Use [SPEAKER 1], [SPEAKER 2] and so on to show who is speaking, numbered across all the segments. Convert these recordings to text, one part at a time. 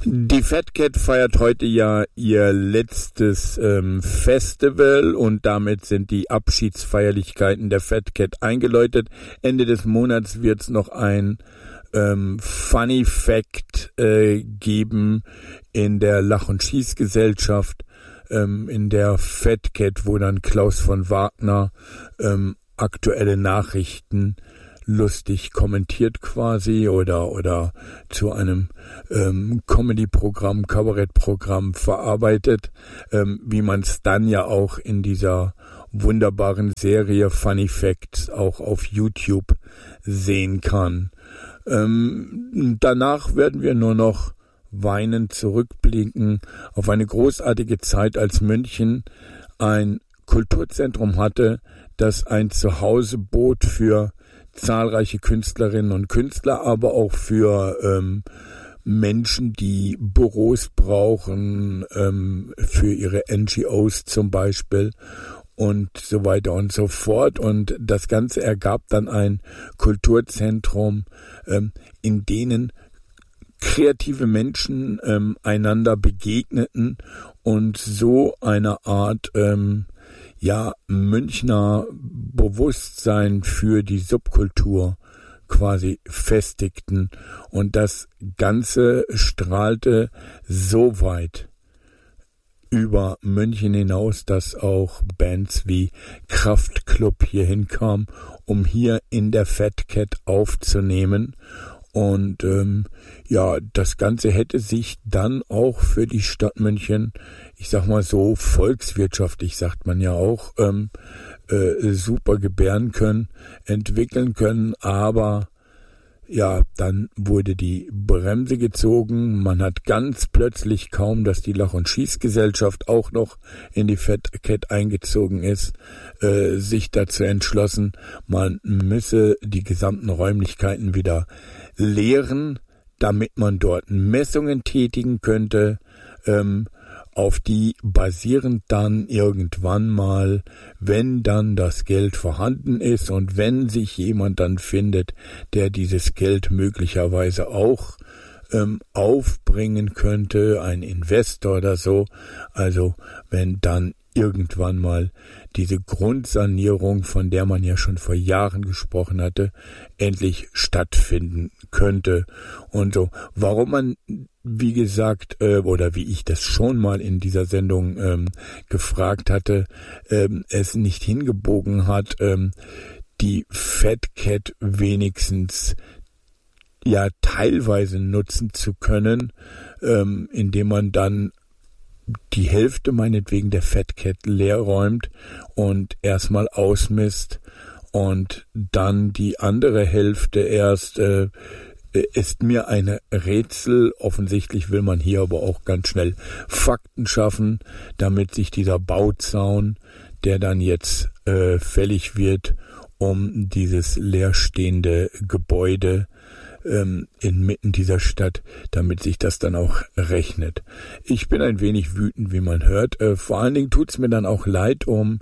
[SPEAKER 1] Die Fat Cat feiert heute ja ihr letztes Festival und damit sind die Abschiedsfeierlichkeiten der Fat Cat eingeläutet. Ende des Monats wird es noch ein Funny Fact geben in der Lach- und Schießgesellschaft, in der Fat Cat, wo dann Klaus von Wagner aktuelle Nachrichten lustig kommentiert quasi oder zu einem Comedy-Programm, Kabarettprogramm verarbeitet, wie man es dann ja auch in dieser wunderbaren Serie Funny Facts auch auf YouTube sehen kann. Danach werden wir nur noch weinend zurückblicken auf eine großartige Zeit, als München ein Kulturzentrum hatte, das ein Zuhause bot für zahlreiche Künstlerinnen und Künstler, aber auch für Menschen, die Büros brauchen, für ihre NGOs zum Beispiel und so weiter und so fort. Und das Ganze ergab dann ein Kulturzentrum, in denen kreative Menschen einander begegneten und so eine Art Münchner Bewusstsein für die Subkultur quasi festigten. Und das Ganze strahlte so weit über München hinaus, dass auch Bands wie Kraftklub hier hinkamen, um hier in der Fat Cat aufzunehmen. Und das Ganze hätte sich dann auch für die Stadt München, ich sag mal so volkswirtschaftlich, sagt man ja auch, super gebären können, entwickeln können, aber ja, dann wurde die Bremse gezogen. Man hat ganz plötzlich, kaum dass die Lach- und Schießgesellschaft auch noch in die Fat Cat eingezogen ist, sich dazu entschlossen, man müsse die gesamten Räumlichkeiten wieder leeren, damit man dort Messungen tätigen könnte, auf die basierend dann irgendwann mal, wenn dann das Geld vorhanden ist und wenn sich jemand dann findet, der dieses Geld möglicherweise auch aufbringen könnte, ein Investor oder so, also wenn dann irgendwann mal diese Grundsanierung, von der man ja schon vor Jahren gesprochen hatte, endlich stattfinden könnte. Und so, warum man, wie gesagt, oder wie ich das schon mal in dieser Sendung gefragt hatte, es nicht hingebogen hat, die Fat Cat wenigstens ja teilweise nutzen zu können, indem man dann die Hälfte meinetwegen der Fat Cat leer räumt und erstmal ausmisst und dann die andere Hälfte erst, ist mir ein Rätsel. Offensichtlich will man hier aber auch ganz schnell Fakten schaffen, damit sich dieser Bauzaun, der dann jetzt fällig wird, um dieses leerstehende Gebäude inmitten dieser Stadt, damit sich das dann auch rechnet. Ich bin ein wenig wütend, wie man hört. Vor allen Dingen tut's mir dann auch leid um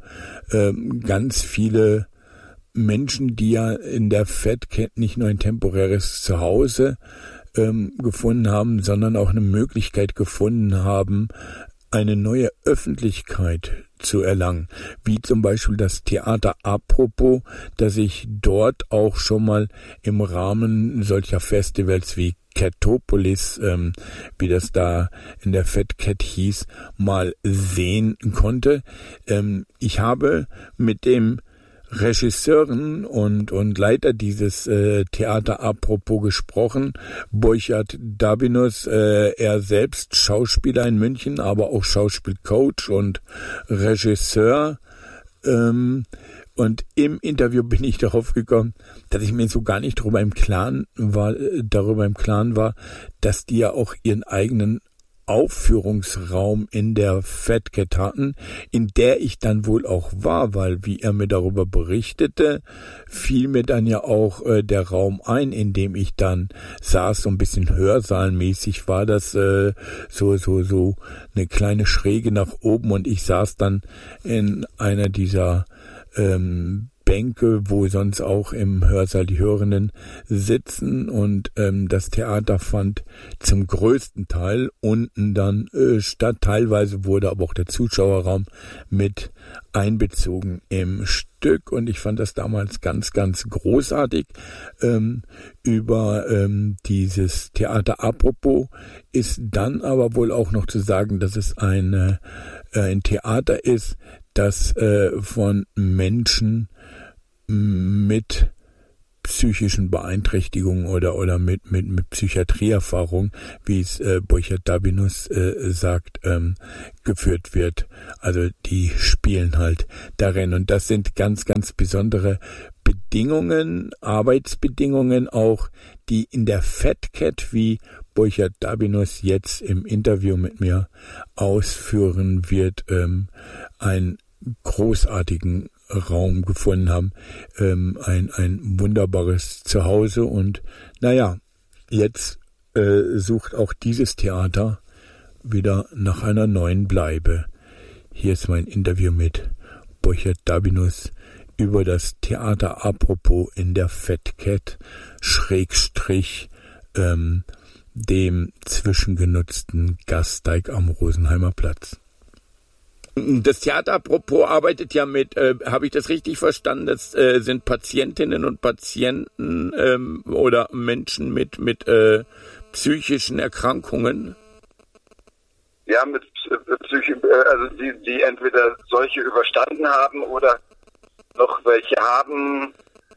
[SPEAKER 1] ganz viele Menschen, die ja in der Fat Cat nicht nur ein temporäres Zuhause gefunden haben, sondern auch eine Möglichkeit gefunden haben, eine neue Öffentlichkeit zu erlangen, wie zum Beispiel das Theater Apropos, das ich dort auch schon mal im Rahmen solcher Festivals wie Catopolis, wie das da in der Fat Cat hieß, mal sehen konnte. Ich habe mit dem Regisseuren und Leiter dieses Theater Apropos gesprochen, Burchard Dabinus, er selbst Schauspieler in München, aber auch Schauspielcoach und Regisseur. Und im Interview bin ich darauf gekommen, dass ich mir so gar nicht darüber im Klaren war, dass die ja auch ihren eigenen Aufführungsraum in der Fat Cat hatten, in der ich dann wohl auch war, weil, wie er mir darüber berichtete, fiel mir dann ja auch der Raum ein, in dem ich dann saß, so ein bisschen hörsaalmäßig war das, so eine kleine Schräge nach oben und ich saß dann in einer dieser Bänke, wo sonst auch im Hörsaal die Hörenden sitzen, und das Theater fand zum größten Teil unten dann statt. Teilweise wurde aber auch der Zuschauerraum mit einbezogen im Stück, und ich fand das damals ganz, ganz großartig. Über dieses Theater apropos ist dann aber wohl auch noch zu sagen, dass es ein Theater ist, das von Menschen mit psychischen Beeinträchtigungen oder mit Psychiatrieerfahrung, wie es Borchert-Dabinus sagt, geführt wird. Also die spielen halt darin, und das sind ganz, ganz besondere Bedingungen, Arbeitsbedingungen auch, die in der Fat Cat, wie Borchert-Dabinus jetzt im Interview mit mir ausführen wird, einen großartigen Raum gefunden haben, ein wunderbares Zuhause, und naja, jetzt sucht auch dieses Theater wieder nach einer neuen Bleibe. Hier ist mein Interview mit Borchert-Dabinus über das Theater apropos in der Fat Cat / dem zwischengenutzten Gasteig am Rosenheimer Platz. Das Theater apropos arbeitet ja mit, habe ich das richtig verstanden, das sind Patientinnen und Patienten oder Menschen mit psychischen Erkrankungen?
[SPEAKER 2] Ja, mit also die entweder solche überstanden haben oder noch welche haben,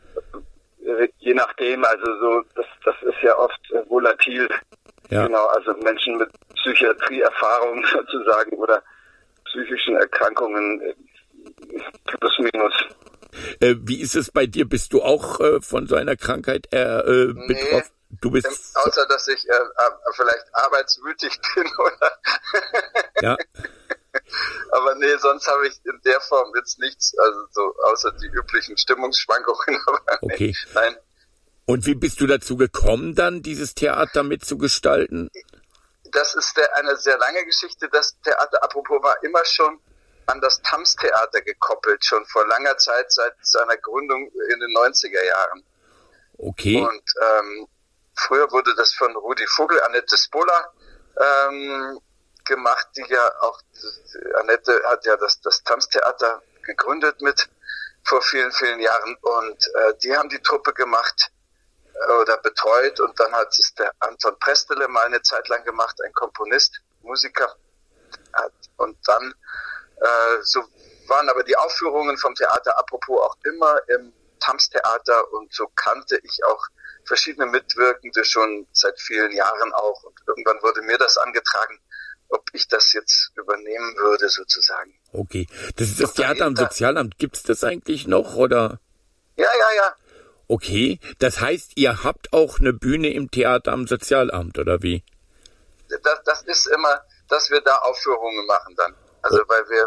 [SPEAKER 2] je nachdem, also so, das ist ja oft volatil. Ja. Genau, also Menschen mit Psychiatrieerfahrung sozusagen oder psychischen Erkrankungen plus minus.
[SPEAKER 1] Wie ist es bei dir? Bist du auch von so einer Krankheit betroffen?
[SPEAKER 2] Nee,
[SPEAKER 1] du bist
[SPEAKER 2] außer dass ich vielleicht arbeitswütig bin oder.
[SPEAKER 1] Ja.
[SPEAKER 2] Aber nee, sonst habe ich in der Form jetzt nichts, also so außer die üblichen Stimmungsschwankungen. Aber
[SPEAKER 1] okay.
[SPEAKER 2] Nee, nein.
[SPEAKER 1] Und wie bist du dazu gekommen, dann dieses Theater mitzugestalten?
[SPEAKER 2] Das ist eine sehr lange Geschichte. Das Theater apropos war immer schon an das Tams-Theater gekoppelt, schon vor langer Zeit, seit seiner Gründung in den 90er Jahren.
[SPEAKER 1] Okay.
[SPEAKER 2] Und früher wurde das von Rudi Vogel, Annette Spola gemacht, die ja auch, Annette hat ja das Tams-Theater gegründet mit vor vielen, vielen Jahren, und die haben die Truppe gemacht oder betreut, und dann hat es der Anton Prestele mal eine Zeit lang gemacht, ein Komponist, Musiker, und dann so waren aber die Aufführungen vom Theater apropos auch immer im Tams-Theater, und so kannte ich auch verschiedene Mitwirkende schon seit vielen Jahren auch, und irgendwann wurde mir das angetragen, ob ich das jetzt übernehmen würde sozusagen.
[SPEAKER 1] Okay, das ist das Theater am Sozialamt, gibt's das eigentlich noch, oder?
[SPEAKER 2] Ja.
[SPEAKER 1] Okay, das heißt, ihr habt auch eine Bühne im Theater am Sozialamt, oder wie?
[SPEAKER 2] Das ist immer, dass wir da Aufführungen machen dann. Also weil wir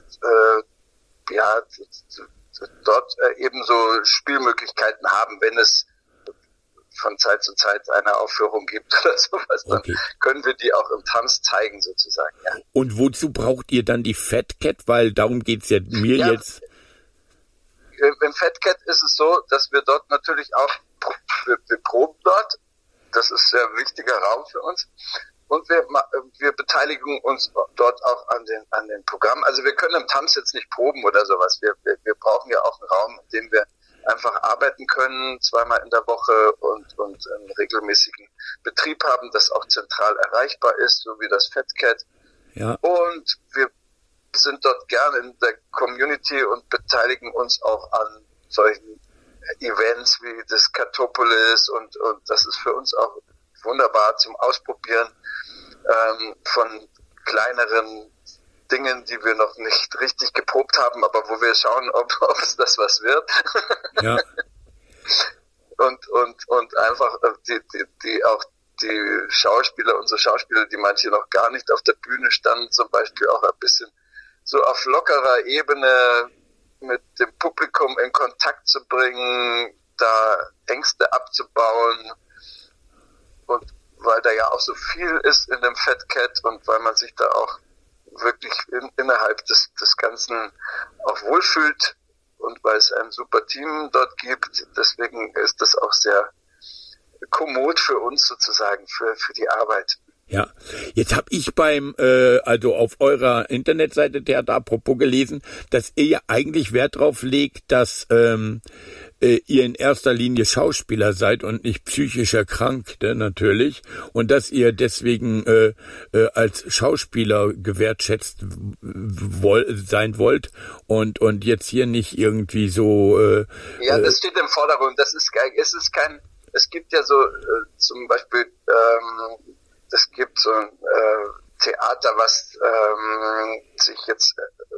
[SPEAKER 2] dort eben so Spielmöglichkeiten haben, wenn es von Zeit zu Zeit eine Aufführung gibt oder sowas, dann können wir die auch im Tanz zeigen sozusagen. Ja.
[SPEAKER 1] Und wozu braucht ihr dann die Fat Cat? Weil darum geht's ja mir jetzt.
[SPEAKER 2] Im Fat Cat ist es so, dass wir dort natürlich auch, wir proben dort, das ist ein sehr wichtiger Raum für uns, und wir beteiligen uns dort auch an den Programmen. Also wir können im Tanz jetzt nicht proben oder sowas, wir brauchen ja auch einen Raum, in dem wir einfach arbeiten können, 2-mal in der Woche und einen regelmäßigen Betrieb haben, das auch zentral erreichbar ist, so wie das Fat Cat.
[SPEAKER 1] Ja.
[SPEAKER 2] Und wir sind dort gerne in der Community und beteiligen uns auch an solchen Events wie das Katopolis, und das ist für uns auch wunderbar zum Ausprobieren von kleineren Dingen, die wir noch nicht richtig geprobt haben, aber wo wir schauen, ob es das was wird.
[SPEAKER 1] Ja.
[SPEAKER 2] und einfach die Schauspieler, unsere Schauspieler, die manche noch gar nicht auf der Bühne standen, zum Beispiel auch ein bisschen so auf lockerer Ebene mit dem Publikum in Kontakt zu bringen, da Ängste abzubauen, und weil da ja auch so viel ist in dem Fat Cat und weil man sich da auch wirklich innerhalb des Ganzen auch wohlfühlt, und weil es ein super Team dort gibt. Deswegen ist das auch sehr kommod für uns sozusagen, für die Arbeit.
[SPEAKER 1] Ja, jetzt habe ich also auf eurer Internetseite Theater Apropos gelesen, dass ihr ja eigentlich Wert drauf legt, dass ihr in erster Linie Schauspieler seid und nicht psychisch Erkrankte natürlich und dass ihr deswegen als Schauspieler gewertschätzt sein wollt und jetzt hier nicht irgendwie so
[SPEAKER 2] ja, das steht im Vordergrund. Es gibt ja so zum Beispiel es gibt so ein Theater, was sich jetzt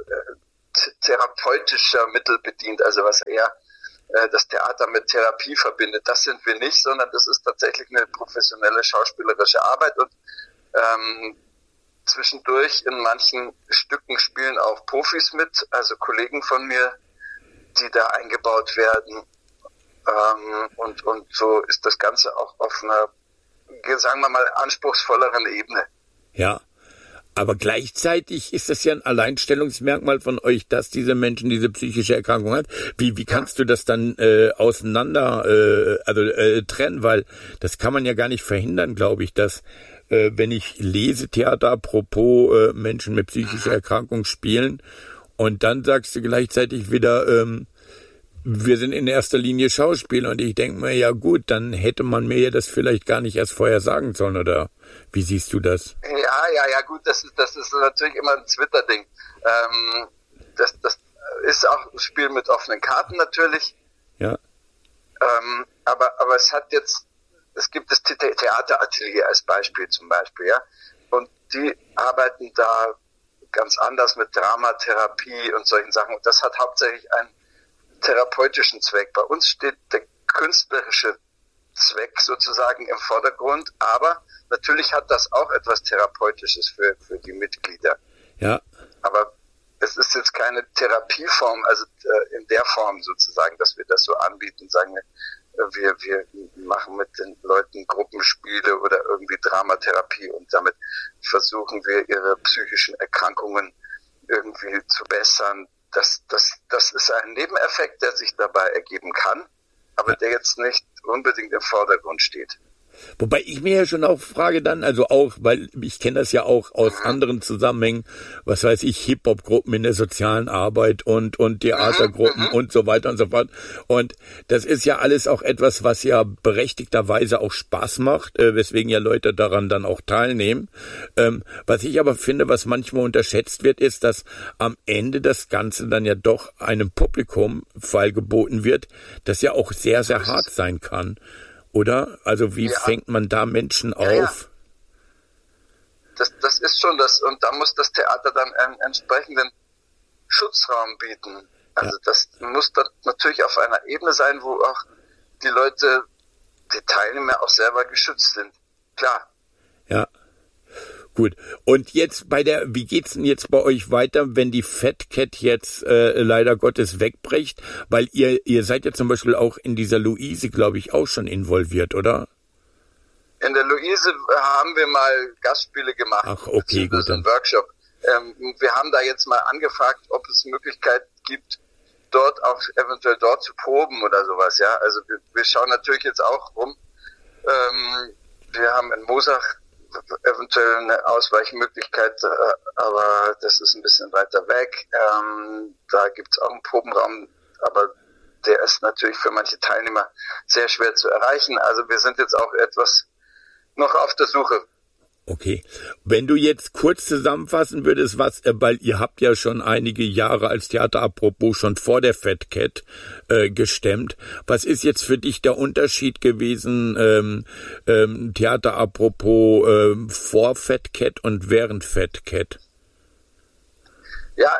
[SPEAKER 2] therapeutischer Mittel bedient, also was eher das Theater mit Therapie verbindet. Das sind wir nicht, sondern das ist tatsächlich eine professionelle schauspielerische Arbeit und zwischendurch in manchen Stücken spielen auch Profis mit, also Kollegen von mir, die da eingebaut werden. Und so ist das Ganze auch auf einer, sagen wir mal, anspruchsvolleren Ebene.
[SPEAKER 1] Ja, aber gleichzeitig ist das ja ein Alleinstellungsmerkmal von euch, dass diese Menschen diese psychische Erkrankung hat. Wie kannst du das dann auseinander trennen? Weil das kann man ja gar nicht verhindern, glaube ich, dass wenn ich lese Theater apropos Menschen mit psychischer Erkrankung spielen und dann sagst du gleichzeitig wieder wir sind in erster Linie Schauspieler und ich denke mir, ja gut, dann hätte man mir ja das vielleicht gar nicht erst vorher sagen sollen, oder wie siehst du das?
[SPEAKER 2] Ja, gut, das ist natürlich immer ein Twitter-Ding. Das ist auch ein Spiel mit offenen Karten natürlich.
[SPEAKER 1] Ja.
[SPEAKER 2] Aber es gibt das Theateratelier als Beispiel zum Beispiel, ja. Und die arbeiten da ganz anders mit Dramatherapie und solchen Sachen. Und das hat hauptsächlich einen therapeutischen Zweck. Bei uns steht der künstlerische Zweck sozusagen im Vordergrund, aber natürlich hat das auch etwas Therapeutisches für die Mitglieder.
[SPEAKER 1] Ja.
[SPEAKER 2] Aber es ist jetzt keine Therapieform, also in der Form sozusagen, dass wir das so anbieten, sagen wir machen mit den Leuten Gruppenspiele oder irgendwie Dramatherapie und damit versuchen wir ihre psychischen Erkrankungen irgendwie zu bessern. Das ist ein Nebeneffekt, der sich dabei ergeben kann, aber der jetzt nicht unbedingt im Vordergrund steht.
[SPEAKER 1] Wobei ich mir ja schon auch frage dann, also auch, weil ich kenne das ja auch aus anderen Zusammenhängen, was weiß ich, Hip-Hop-Gruppen in der sozialen Arbeit und Theatergruppen und so weiter und so fort. Und das ist ja alles auch etwas, was ja berechtigterweise auch Spaß macht, weswegen ja Leute daran dann auch teilnehmen. Was ich aber finde, was manchmal unterschätzt wird, ist, dass am Ende das Ganze dann ja doch einem Publikum feilgeboten wird, das ja auch sehr, sehr hart sein kann. Oder? Also wie fängt man da Menschen auf?
[SPEAKER 2] Ja. Das ist schon das. Und da muss das Theater dann einen entsprechenden Schutzraum bieten. Also das muss dann natürlich auf einer Ebene sein, wo auch die Leute, die Teilnehmer auch selber geschützt sind. Klar.
[SPEAKER 1] Ja. Gut. Und jetzt wie geht's denn jetzt bei euch weiter, wenn die Fat Cat jetzt leider Gottes wegbricht? Weil ihr seid ja zum Beispiel auch in dieser Luise, glaube ich, auch schon involviert, oder?
[SPEAKER 2] In der Luise haben wir mal Gastspiele gemacht.
[SPEAKER 1] Ach, okay, gut.
[SPEAKER 2] Ein Workshop. Wir haben da jetzt mal angefragt, ob es Möglichkeit gibt, eventuell dort zu proben oder sowas, ja. Also wir schauen natürlich jetzt auch rum. Wir haben in Moosach eventuell eine Ausweichmöglichkeit, aber das ist ein bisschen weiter weg. Da gibt es auch einen Probenraum, aber der ist natürlich für manche Teilnehmer sehr schwer zu erreichen. Also wir sind jetzt auch etwas noch auf der Suche.
[SPEAKER 1] Okay. Wenn du jetzt kurz zusammenfassen würdest, weil ihr habt ja schon einige Jahre als Theater apropos schon vor der Fat Cat gestemmt. Was ist jetzt für dich der Unterschied gewesen, Theater apropos vor Fat Cat und während Fat Cat?
[SPEAKER 2] Ja,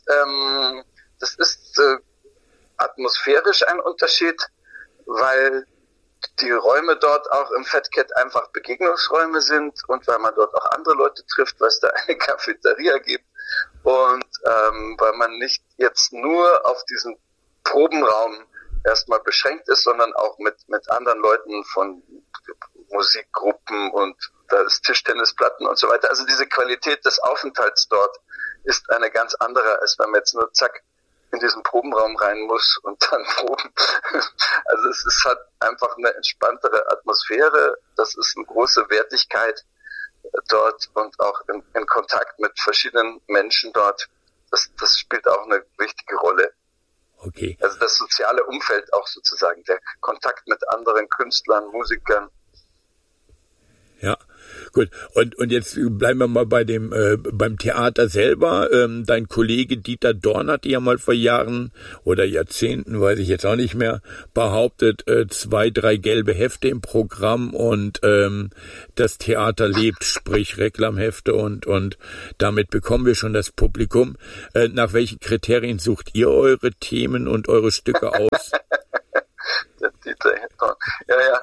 [SPEAKER 2] das ist atmosphärisch ein Unterschied, weil die Räume dort auch im Fat Cat einfach Begegnungsräume sind und weil man dort auch andere Leute trifft, weil es da eine Cafeteria gibt und weil man nicht jetzt nur auf diesen Probenraum erstmal beschränkt ist, sondern auch mit anderen Leuten von Musikgruppen und da ist Tischtennisplatten und so weiter. Also diese Qualität des Aufenthalts dort ist eine ganz andere, als wenn man jetzt nur zack in diesen Probenraum rein muss und dann proben. Also es hat einfach eine entspanntere Atmosphäre. Das ist eine große Wertigkeit dort und auch in Kontakt mit verschiedenen Menschen dort. Das spielt auch eine wichtige Rolle.
[SPEAKER 1] Okay.
[SPEAKER 2] Also das soziale Umfeld auch sozusagen, der Kontakt mit anderen Künstlern, Musikern.
[SPEAKER 1] Ja, gut. Und jetzt bleiben wir mal bei dem beim Theater selber. Dein Kollege Dieter Dorn hat ja mal vor Jahren oder Jahrzehnten, weiß ich jetzt auch nicht mehr, behauptet, 2, 3 gelbe Hefte im Programm und das Theater lebt, sprich Reklamhefte und damit bekommen wir schon das Publikum. Nach welchen Kriterien sucht ihr eure Themen und eure Stücke aus?
[SPEAKER 2] Der Dieter Dorn. Ja.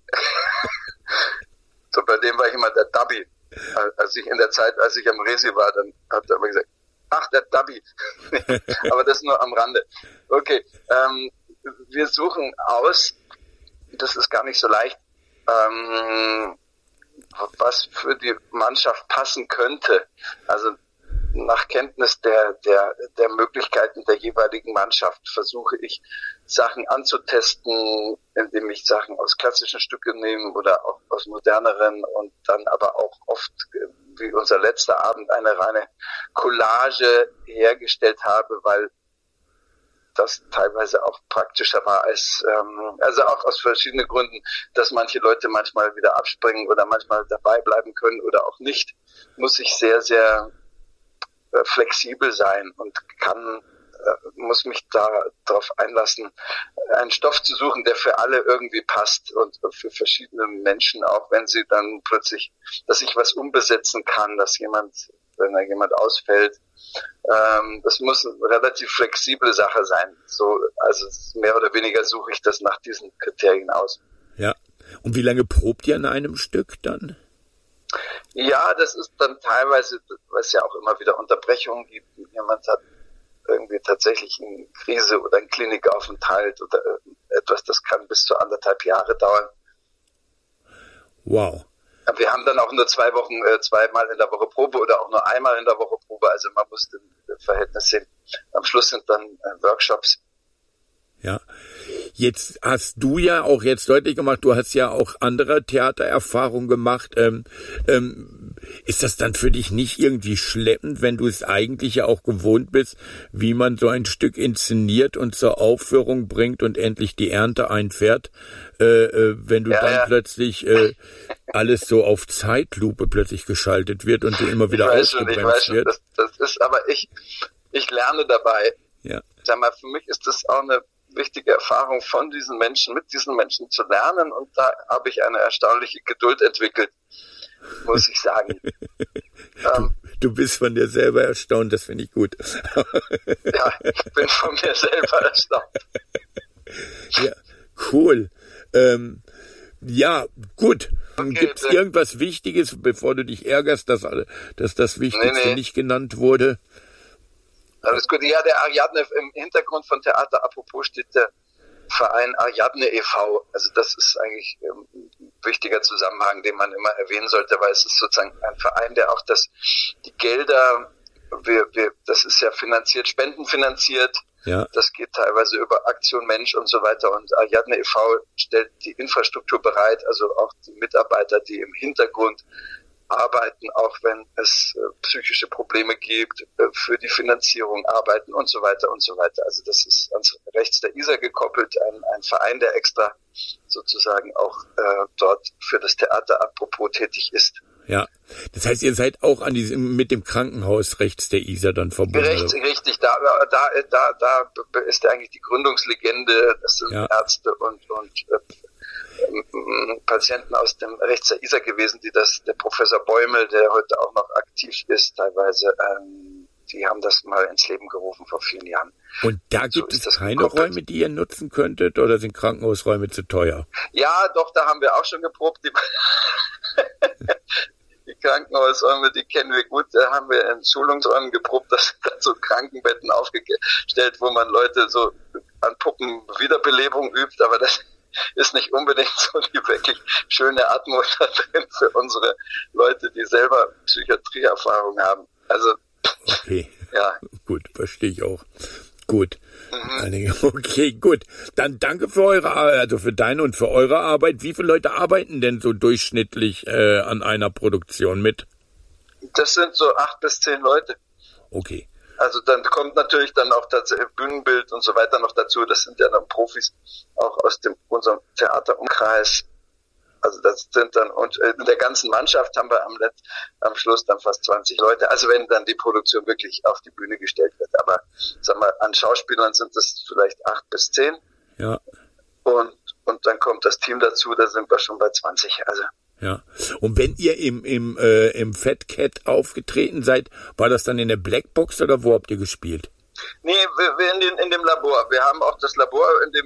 [SPEAKER 2] So, bei dem war ich immer der Dabby. Als ich am Resi war, dann hat er immer gesagt, ach, der Dabby. Aber das nur am Rande. Okay, wir suchen aus, das ist gar nicht so leicht, was für die Mannschaft passen könnte. Also nach Kenntnis der Möglichkeiten der jeweiligen Mannschaft versuche ich, Sachen anzutesten, indem ich Sachen aus klassischen Stücken nehme oder auch aus moderneren und dann aber auch oft, wie unser letzter Abend, eine reine Collage hergestellt habe, weil das teilweise auch praktischer war als, also auch aus verschiedenen Gründen, dass manche Leute manchmal wieder abspringen oder manchmal dabei bleiben können oder auch nicht, muss ich sehr, sehr flexibel sein und muss mich da darauf einlassen, einen Stoff zu suchen, der für alle irgendwie passt und für verschiedene Menschen, auch wenn sie dann plötzlich, dass ich was umbesetzen kann, wenn da jemand ausfällt. Das muss eine relativ flexible Sache sein. So, also mehr oder weniger suche ich das nach diesen Kriterien aus.
[SPEAKER 1] Ja. Und wie lange probt ihr an einem Stück dann?
[SPEAKER 2] Ja, das ist dann teilweise, weil es ja auch immer wieder Unterbrechungen gibt. Jemand hat irgendwie tatsächlich eine Krise oder einen Klinikaufenthalt oder etwas, das kann bis zu 1,5 Jahre dauern.
[SPEAKER 1] Wow.
[SPEAKER 2] Wir haben dann auch nur 2 Wochen, 2-mal in der Woche Probe oder auch nur einmal in der Woche Probe. Also man muss den Verhältnis sehen. Am Schluss sind dann Workshops.
[SPEAKER 1] Ja. Jetzt hast du ja auch jetzt deutlich gemacht, du hast ja auch andere Theatererfahrungen gemacht. Ist das dann für dich nicht irgendwie schleppend, wenn du es eigentlich ja auch gewohnt bist, wie man so ein Stück inszeniert und zur Aufführung bringt und endlich die Ernte einfährt, wenn du dann plötzlich alles so auf Zeitlupe plötzlich geschaltet wird und du immer wieder ausgebremst wird?
[SPEAKER 2] Das ist, aber ich lerne dabei.
[SPEAKER 1] Ja.
[SPEAKER 2] Sag mal, für mich ist das auch eine wichtige Erfahrung von diesen Menschen, mit diesen Menschen zu lernen, und da habe ich eine erstaunliche Geduld entwickelt, muss ich sagen.
[SPEAKER 1] Du bist von dir selber erstaunt, das finde ich gut.
[SPEAKER 2] Ja, ich bin von mir selber erstaunt.
[SPEAKER 1] Ja, cool. Ja, gut. Okay, gibt es irgendwas Wichtiges, bevor du dich ärgerst, dass das Wichtigste nicht genannt wurde?
[SPEAKER 2] Alles gut. Ja, der Ariadne, im Hintergrund von Theater Apropos steht der Verein Ariadne e.V. Also das ist eigentlich ein wichtiger Zusammenhang, den man immer erwähnen sollte, weil es ist sozusagen ein Verein, der auch die Gelder, das ist ja finanziert, spendenfinanziert. Ja. Das geht teilweise über Aktion Mensch und so weiter. Und Ariadne e.V. stellt die Infrastruktur bereit, also auch die Mitarbeiter, die im Hintergrund arbeiten, auch wenn es psychische Probleme gibt, für die Finanzierung arbeiten und so weiter und so weiter. Also das ist ans rechts der Isar gekoppelt, ein Verein, der extra sozusagen auch dort für das Theater Apropos tätig ist.
[SPEAKER 1] Ja, das heißt, ihr seid auch mit dem Krankenhaus rechts der Isar dann verbunden?
[SPEAKER 2] Richtig, da ist ja eigentlich die Gründungslegende, das sind Ärzte und Patienten aus dem rechts der Isar gewesen, der Professor Bäumel, der heute auch noch aktiv ist, teilweise, die haben das mal ins Leben gerufen vor vielen Jahren.
[SPEAKER 1] Und da gibt es keine Räume, die ihr nutzen könntet, oder sind Krankenhausräume zu teuer?
[SPEAKER 2] Ja, doch, da haben wir auch schon geprobt. Die Krankenhausräume, die kennen wir gut, da haben wir in Schulungsräumen geprobt, da sind dann so Krankenbetten aufgestellt, wo man Leute so an Puppen Wiederbelebung übt, aber das ist nicht unbedingt so die wirklich schöne Atmo da drin für unsere Leute, die selber Psychiatrieerfahrung haben. Also,
[SPEAKER 1] okay. Ja. Gut, verstehe ich auch. Gut. Okay, gut. Dann danke für für deine und für eure Arbeit. Wie viele Leute arbeiten denn so durchschnittlich an einer Produktion mit?
[SPEAKER 2] Das sind so 8 bis 10 Leute.
[SPEAKER 1] Okay.
[SPEAKER 2] Also dann kommt natürlich dann auch das Bühnenbild und so weiter noch dazu. Das sind ja dann Profis auch aus unserem Theaterumkreis. Also das sind dann, und in der ganzen Mannschaft haben wir am Schluss dann fast 20 Leute. Also wenn dann die Produktion wirklich auf die Bühne gestellt wird. Aber sag mal, an Schauspielern sind es vielleicht 8 bis 10.
[SPEAKER 1] Ja.
[SPEAKER 2] Und dann kommt das Team dazu, da sind wir schon bei 20. Also.
[SPEAKER 1] Ja. Und wenn ihr im Fat Cat aufgetreten seid, war das dann in der Blackbox oder wo habt ihr gespielt?
[SPEAKER 2] Nee, wir in dem Labor. Wir haben auch das Labor, in dem